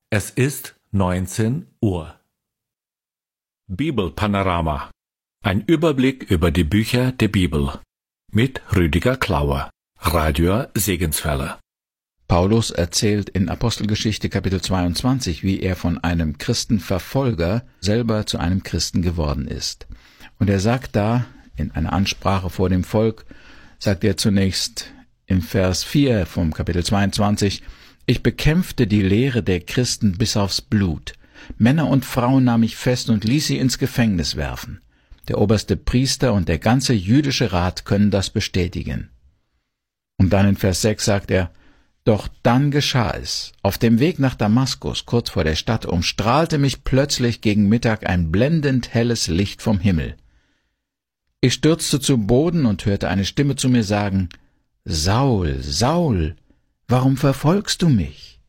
Es ist 19 Uhr. Bibelpanorama. Ein Überblick über die Bücher der Bibel. Mit Rüdiger Klauer, Radio Segenswelle. Paulus erzählt in Apostelgeschichte Kapitel 22, wie er von einem Christenverfolger selber zu einem Christen geworden ist. Und er sagt da, in einer Ansprache vor dem Volk, sagt er zunächst im Vers 4 vom Kapitel 22, »Ich bekämpfte die Lehre der Christen bis aufs Blut. Männer und Frauen nahm ich fest und ließ sie ins Gefängnis werfen. Der oberste Priester und der ganze jüdische Rat können das bestätigen.« Und dann in Vers 6 sagt er, »Doch dann geschah es. Auf dem Weg nach Damaskus, kurz vor der Stadt, umstrahlte mich plötzlich gegen Mittag ein blendend helles Licht vom Himmel. Ich stürzte zu Boden und hörte eine Stimme zu mir sagen, »Saul, Saul, warum verfolgst du mich?«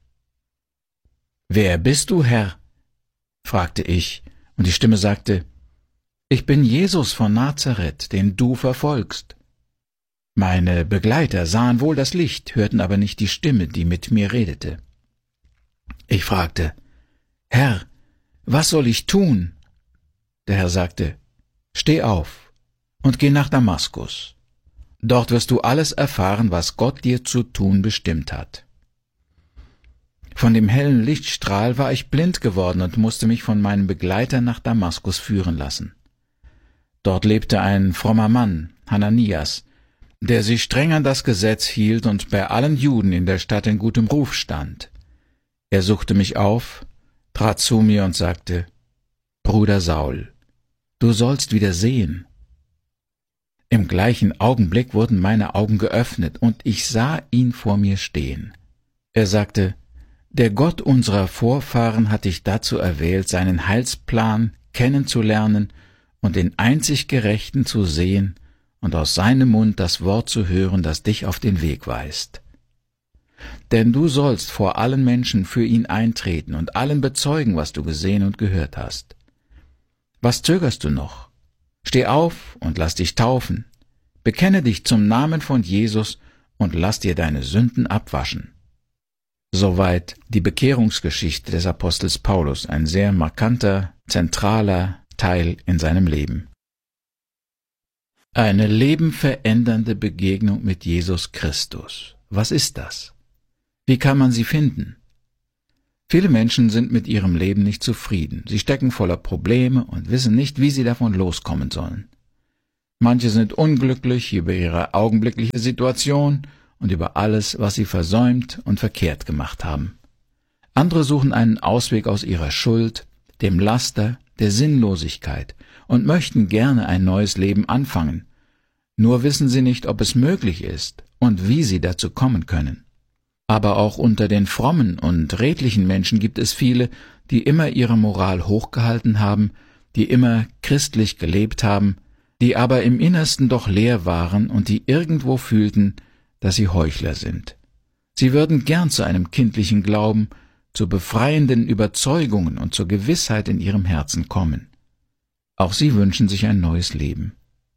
»Wer bist du, Herr?« fragte ich, und die Stimme sagte, »Ich bin Jesus von Nazareth, den du verfolgst.« Meine Begleiter sahen wohl das Licht, hörten aber nicht die Stimme, die mit mir redete. Ich fragte, »Herr, was soll ich tun?« Der Herr sagte, »Steh auf und geh nach Damaskus. Dort wirst du alles erfahren, was Gott dir zu tun bestimmt hat.« Von dem hellen Lichtstrahl war ich blind geworden und musste mich von meinem Begleiter nach Damaskus führen lassen. Dort lebte ein frommer Mann, Hananias, der sich streng an das Gesetz hielt und bei allen Juden in der Stadt in gutem Ruf stand. Er suchte mich auf, trat zu mir und sagte, »Bruder Saul, du sollst wieder sehen.« Im gleichen Augenblick wurden meine Augen geöffnet, und ich sah ihn vor mir stehen. Er sagte, »Der Gott unserer Vorfahren hat dich dazu erwählt, seinen Heilsplan kennenzulernen und den einzig Gerechten zu sehen und aus seinem Mund das Wort zu hören, das dich auf den Weg weist. Denn du sollst vor allen Menschen für ihn eintreten und allen bezeugen, was du gesehen und gehört hast. Was zögerst du noch? Steh auf und lass dich taufen. Bekenne dich zum Namen von Jesus und lass dir deine Sünden abwaschen.« Soweit die Bekehrungsgeschichte des Apostels Paulus, ein sehr markanter, zentraler Teil in seinem Leben. Eine lebenverändernde Begegnung mit Jesus Christus. Was ist das? Wie kann man sie finden? Viele Menschen sind mit ihrem Leben nicht zufrieden. Sie stecken voller Probleme und wissen nicht, wie sie davon loskommen sollen. Manche sind unglücklich über ihre augenblickliche Situation und über alles, was sie versäumt und verkehrt gemacht haben. Andere suchen einen Ausweg aus ihrer Schuld, dem Laster, der Sinnlosigkeit und möchten gerne ein neues Leben anfangen. Nur wissen sie nicht, ob es möglich ist und wie sie dazu kommen können. Aber auch unter den frommen und redlichen Menschen gibt es viele, die immer ihre Moral hochgehalten haben, die immer christlich gelebt haben, die aber im Innersten doch leer waren und die irgendwo fühlten, dass sie Heuchler sind. Sie würden gern zu einem kindlichen Glauben, zu befreienden Überzeugungen und zur Gewissheit in ihrem Herzen kommen. Auch sie wünschen sich ein neues Leben.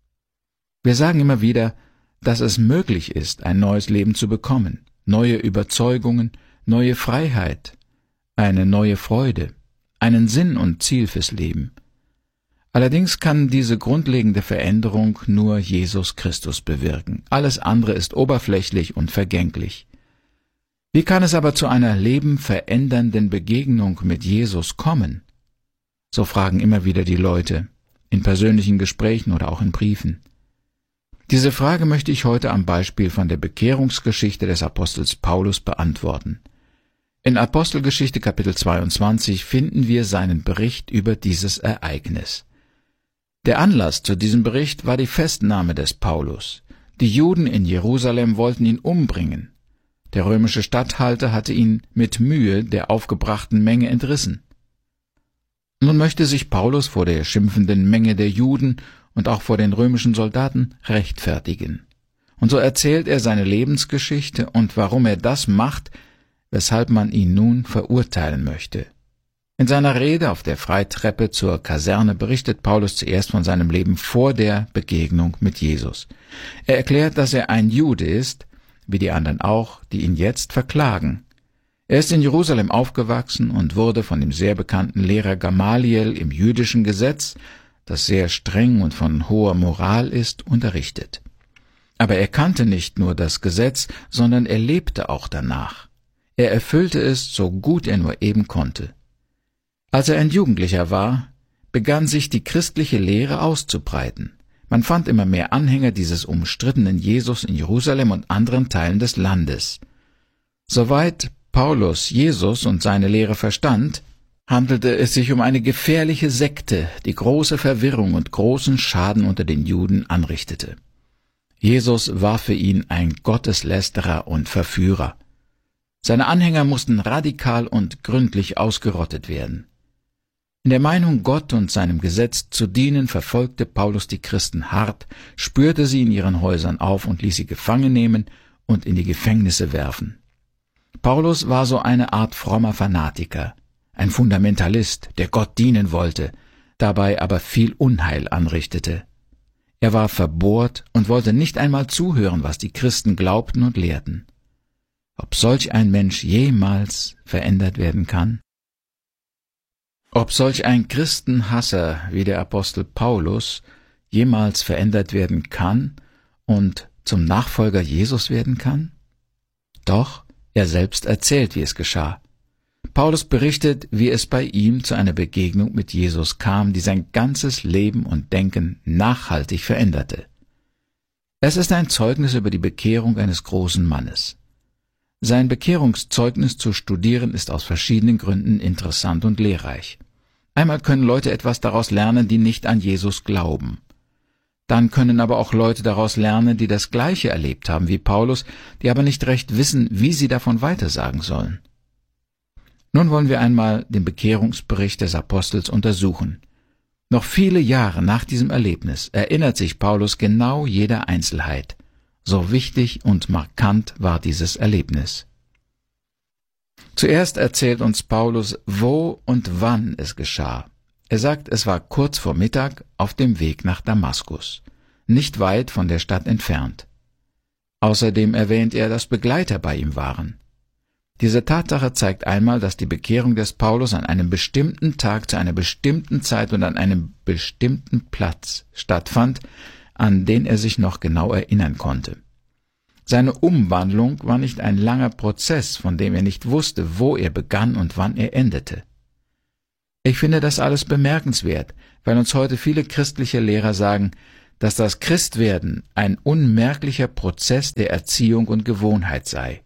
Wir sagen immer wieder, dass es möglich ist, ein neues Leben zu bekommen, neue Überzeugungen, neue Freiheit, eine neue Freude, einen Sinn und Ziel fürs Leben. Allerdings kann diese grundlegende Veränderung nur Jesus Christus bewirken. Alles andere ist oberflächlich und vergänglich. Wie kann es aber zu einer lebenverändernden Begegnung mit Jesus kommen? So fragen immer wieder die Leute, in persönlichen Gesprächen oder auch in Briefen. Diese Frage möchte ich heute am Beispiel von der Bekehrungsgeschichte des Apostels Paulus beantworten. In Apostelgeschichte Kapitel 22 finden wir seinen Bericht über dieses Ereignis. Der Anlass zu diesem Bericht war die Festnahme des Paulus. Die Juden in Jerusalem wollten ihn umbringen. Der römische Statthalter hatte ihn mit Mühe der aufgebrachten Menge entrissen. Nun möchte sich Paulus vor der schimpfenden Menge der Juden und auch vor den römischen Soldaten rechtfertigen. Und so erzählt er seine Lebensgeschichte und warum er das macht, weshalb man ihn nun verurteilen möchte. In seiner Rede auf der Freitreppe zur Kaserne berichtet Paulus zuerst von seinem Leben vor der Begegnung mit Jesus. Er erklärt, dass er ein Jude ist, wie die anderen auch, die ihn jetzt verklagen. Er ist in Jerusalem aufgewachsen und wurde von dem sehr bekannten Lehrer Gamaliel im jüdischen Gesetz, das sehr streng und von hoher Moral ist, unterrichtet. Aber er kannte nicht nur das Gesetz, sondern er lebte auch danach. Er erfüllte es, so gut er nur eben konnte. Als er ein Jugendlicher war, begann sich die christliche Lehre auszubreiten. Man fand immer mehr Anhänger dieses umstrittenen Jesus in Jerusalem und anderen Teilen des Landes. Soweit Paulus Jesus und seine Lehre verstand, handelte es sich um eine gefährliche Sekte, die große Verwirrung und großen Schaden unter den Juden anrichtete. Jesus war für ihn ein Gotteslästerer und Verführer. Seine Anhänger mussten radikal und gründlich ausgerottet werden. In der Meinung, Gott und seinem Gesetz zu dienen, verfolgte Paulus die Christen hart, spürte sie in ihren Häusern auf und ließ sie gefangen nehmen und in die Gefängnisse werfen. Paulus war so eine Art frommer Fanatiker, ein Fundamentalist, der Gott dienen wollte, dabei aber viel Unheil anrichtete. Er war verbohrt und wollte nicht einmal zuhören, was die Christen glaubten und lehrten. Ob solch ein Mensch jemals verändert werden kann? Ob solch ein Christenhasser wie der Apostel Paulus jemals verändert werden kann und zum Nachfolger Jesus werden kann? Doch, er selbst erzählt, wie es geschah. Paulus berichtet, wie es bei ihm zu einer Begegnung mit Jesus kam, die sein ganzes Leben und Denken nachhaltig veränderte. Es ist ein Zeugnis über die Bekehrung eines großen Mannes. Sein Bekehrungszeugnis zu studieren ist aus verschiedenen Gründen interessant und lehrreich. Einmal können Leute etwas daraus lernen, die nicht an Jesus glauben. Dann können aber auch Leute daraus lernen, die das Gleiche erlebt haben wie Paulus, die aber nicht recht wissen, wie sie davon weitersagen sollen. Nun wollen wir einmal den Bekehrungsbericht des Apostels untersuchen. Noch viele Jahre nach diesem Erlebnis erinnert sich Paulus genau jeder Einzelheit. So wichtig und markant war dieses Erlebnis. Zuerst erzählt uns Paulus, wo und wann es geschah. Er sagt, es war kurz vor Mittag auf dem Weg nach Damaskus, nicht weit von der Stadt entfernt. Außerdem erwähnt er, dass Begleiter bei ihm waren. Diese Tatsache zeigt einmal, dass die Bekehrung des Paulus an einem bestimmten Tag, zu einer bestimmten Zeit und an einem bestimmten Platz stattfand, an den er sich noch genau erinnern konnte. Seine Umwandlung war nicht ein langer Prozess, von dem er nicht wusste, wo er begann und wann er endete. Ich finde das alles bemerkenswert, weil uns heute viele christliche Lehrer sagen, dass das Christwerden ein unmerklicher Prozess der Erziehung und Gewohnheit sei.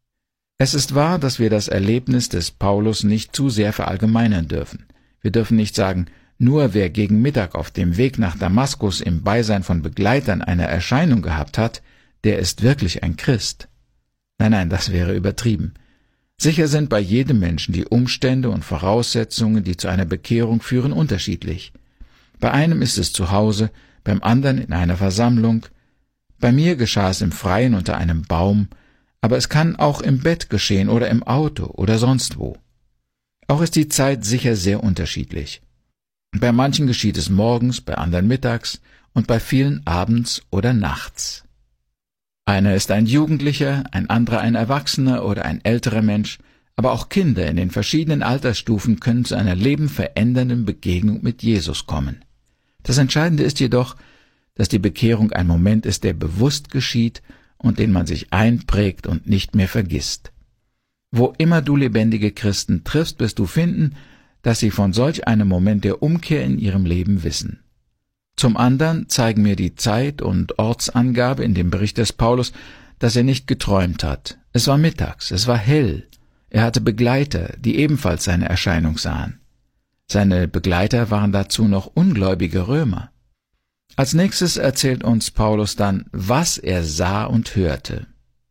Es ist wahr, dass wir das Erlebnis des Paulus nicht zu sehr verallgemeinern dürfen. Wir dürfen nicht sagen, nur wer gegen Mittag auf dem Weg nach Damaskus im Beisein von Begleitern eine Erscheinung gehabt hat, der ist wirklich ein Christ. Nein, das wäre übertrieben. Sicher sind bei jedem Menschen die Umstände und Voraussetzungen, die zu einer Bekehrung führen, unterschiedlich. Bei einem ist es zu Hause, beim anderen in einer Versammlung. Bei mir geschah es im Freien unter einem Baum, aber es kann auch im Bett geschehen oder im Auto oder sonst wo. Auch ist die Zeit sicher sehr unterschiedlich. Bei manchen geschieht es morgens, bei anderen mittags und bei vielen abends oder nachts. Einer ist ein Jugendlicher, ein anderer ein Erwachsener oder ein älterer Mensch, aber auch Kinder in den verschiedenen Altersstufen können zu einer lebenverändernden Begegnung mit Jesus kommen. Das Entscheidende ist jedoch, dass die Bekehrung ein Moment ist, der bewusst geschieht und den man sich einprägt und nicht mehr vergisst. Wo immer du lebendige Christen triffst, wirst du finden, dass sie von solch einem Moment der Umkehr in ihrem Leben wissen. Zum anderen zeigen mir die Zeit- und Ortsangabe in dem Bericht des Paulus, dass er nicht geträumt hat. Es war mittags, es war hell. Er hatte Begleiter, die ebenfalls seine Erscheinung sahen. Seine Begleiter waren dazu noch ungläubige Römer. Als nächstes erzählt uns Paulus dann, was er sah und hörte.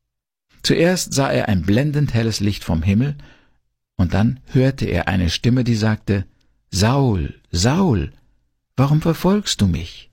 Zuerst sah er ein blendend helles Licht vom Himmel, und dann hörte er eine Stimme, die sagte, »Saul, Saul, warum verfolgst du mich?«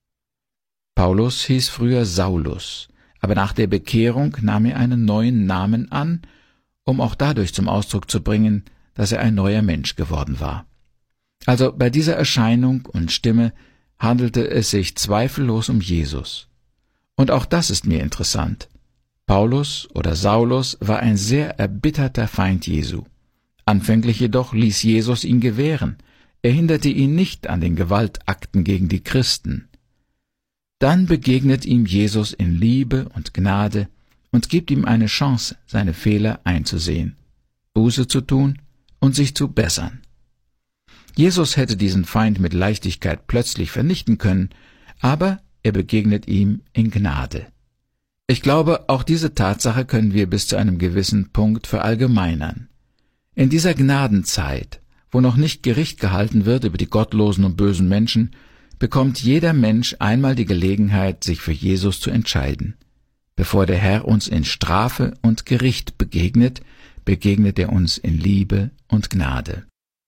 Paulus hieß früher Saulus, aber nach der Bekehrung nahm er einen neuen Namen an, um auch dadurch zum Ausdruck zu bringen, dass er ein neuer Mensch geworden war. Also bei dieser Erscheinung und Stimme handelte es sich zweifellos um Jesus. Und auch das ist mir interessant. Paulus oder Saulus war ein sehr erbitterter Feind Jesu. Anfänglich jedoch ließ Jesus ihn gewähren. Er hinderte ihn nicht an den Gewaltakten gegen die Christen. Dann begegnet ihm Jesus in Liebe und Gnade und gibt ihm eine Chance, seine Fehler einzusehen, Buße zu tun und sich zu bessern. Jesus hätte diesen Feind mit Leichtigkeit plötzlich vernichten können, aber er begegnet ihm in Gnade. Ich glaube, auch diese Tatsache können wir bis zu einem gewissen Punkt verallgemeinern. In dieser Gnadenzeit, wo noch nicht Gericht gehalten wird über die gottlosen und bösen Menschen, bekommt jeder Mensch einmal die Gelegenheit, sich für Jesus zu entscheiden. Bevor der Herr uns in Strafe und Gericht begegnet, begegnet er uns in Liebe und Gnade.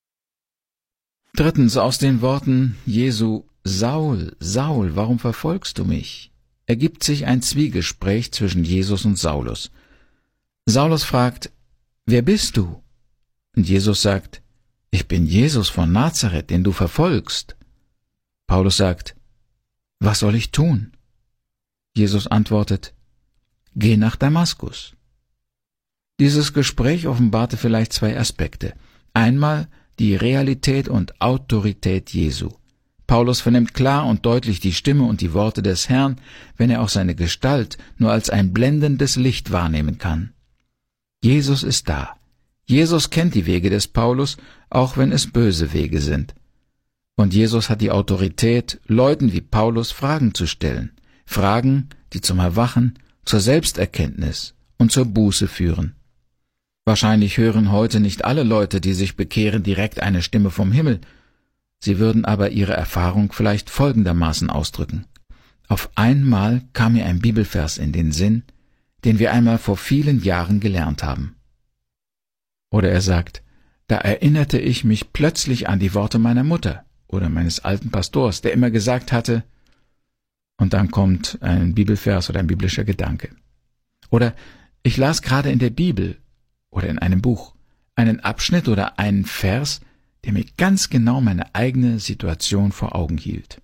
Drittens, aus den Worten Jesu: Saul, Saul, warum verfolgst du mich?, ergibt sich ein Zwiegespräch zwischen Jesus und Saulus. Saulus fragt: Wer bist du? Und Jesus sagt: Ich bin Jesus von Nazareth, den du verfolgst. Paulus sagt: Was soll ich tun? Jesus antwortet: Geh nach Damaskus. Dieses Gespräch offenbarte vielleicht zwei Aspekte. Einmal die Realität und Autorität Jesu. Paulus vernimmt klar und deutlich die Stimme und die Worte des Herrn, wenn er auch seine Gestalt nur als ein blendendes Licht wahrnehmen kann. Jesus ist da. Jesus kennt die Wege des Paulus, auch wenn es böse Wege sind. Und Jesus hat die Autorität, Leuten wie Paulus Fragen zu stellen. Fragen, die zum Erwachen, zur Selbsterkenntnis und zur Buße führen. Wahrscheinlich hören heute nicht alle Leute, die sich bekehren, direkt eine Stimme vom Himmel. Sie würden aber ihre Erfahrung vielleicht folgendermaßen ausdrücken: Auf einmal kam mir ein Bibelvers in den Sinn, den wir einmal vor vielen Jahren gelernt haben. Oder er sagt: Da erinnerte ich mich plötzlich an die Worte meiner Mutter oder meines alten Pastors, der immer gesagt hatte, und dann kommt ein Bibelvers oder ein biblischer Gedanke. Oder ich las gerade in der Bibel oder in einem Buch einen Abschnitt oder einen Vers, der mir ganz genau meine eigene Situation vor Augen hielt.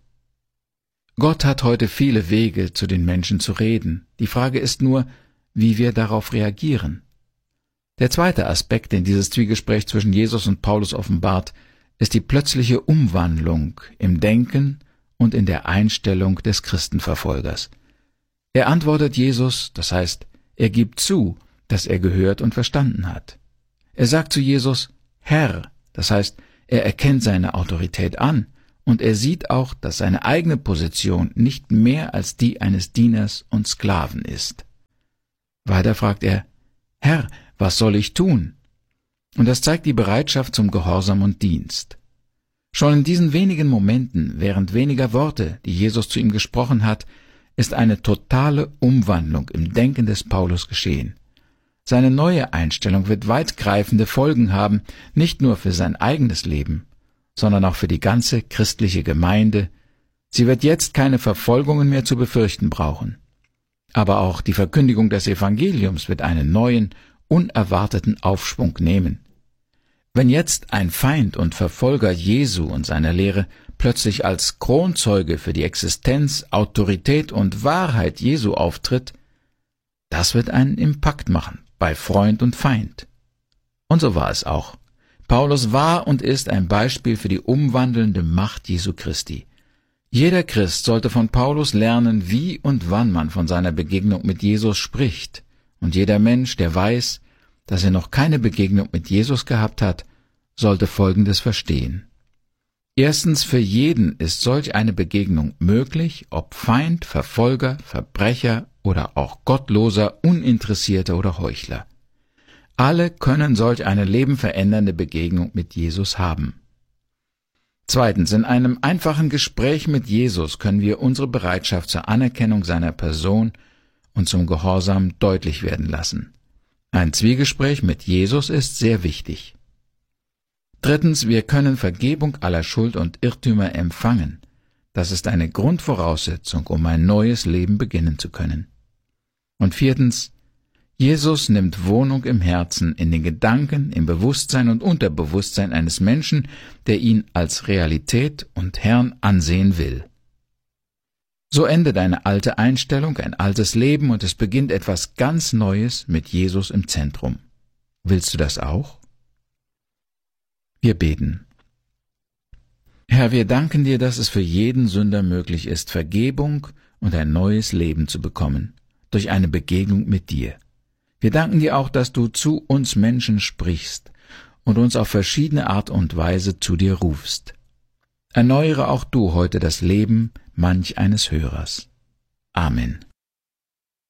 Gott hat heute viele Wege, zu den Menschen zu reden. Die Frage ist nur, wie wir darauf reagieren. Der zweite Aspekt, den dieses Zwiegespräch zwischen Jesus und Paulus offenbart, ist die plötzliche Umwandlung im Denken und in der Einstellung des Christenverfolgers. Er antwortet Jesus, das heißt, er gibt zu, dass er gehört und verstanden hat. Er sagt zu Jesus: Herr, das heißt, er erkennt seine Autorität an und er sieht auch, dass seine eigene Position nicht mehr als die eines Dieners und Sklaven ist. Weiter fragt er: Herr, was soll ich tun? Und das zeigt die Bereitschaft zum Gehorsam und Dienst. Schon in diesen wenigen Momenten, während weniger Worte, die Jesus zu ihm gesprochen hat, ist eine totale Umwandlung im Denken des Paulus geschehen. Seine neue Einstellung wird weitgreifende Folgen haben, nicht nur für sein eigenes Leben, sondern auch für die ganze christliche Gemeinde. Sie wird jetzt keine Verfolgungen mehr zu befürchten brauchen. Aber auch die Verkündigung des Evangeliums wird einen neuen, unerwarteten Aufschwung nehmen. Wenn jetzt ein Feind und Verfolger Jesu und seiner Lehre plötzlich als Kronzeuge für die Existenz, Autorität und Wahrheit Jesu auftritt, das wird einen Impact machen bei Freund und Feind. Und so war es auch. Paulus war und ist ein Beispiel für die umwandelnde Macht Jesu Christi. Jeder Christ sollte von Paulus lernen, wie und wann man von seiner Begegnung mit Jesus spricht. Und jeder Mensch, der weiß, dass er noch keine Begegnung mit Jesus gehabt hat, sollte Folgendes verstehen. Erstens, für jeden ist solch eine Begegnung möglich, ob Feind, Verfolger, Verbrecher oder auch Gottloser, Uninteressierter oder Heuchler. Alle können solch eine lebenverändernde Begegnung mit Jesus haben. Zweitens, in einem einfachen Gespräch mit Jesus können wir unsere Bereitschaft zur Anerkennung seiner Person und zum Gehorsam deutlich werden lassen. Ein Zwiegespräch mit Jesus ist sehr wichtig. Drittens, wir können Vergebung aller Schuld und Irrtümer empfangen. Das ist eine Grundvoraussetzung, um ein neues Leben beginnen zu können. Und viertens, Jesus nimmt Wohnung im Herzen, in den Gedanken, im Bewusstsein und Unterbewusstsein eines Menschen, der ihn als Realität und Herrn ansehen will. So endet eine alte Einstellung, ein altes Leben und es beginnt etwas ganz Neues mit Jesus im Zentrum. Willst du das auch? Wir beten. Herr, wir danken dir, dass es für jeden Sünder möglich ist, Vergebung und ein neues Leben zu bekommen, durch eine Begegnung mit dir. Wir danken dir auch, dass du zu uns Menschen sprichst und uns auf verschiedene Art und Weise zu dir rufst. Erneuere auch du heute das Leben manch eines Hörers. Amen.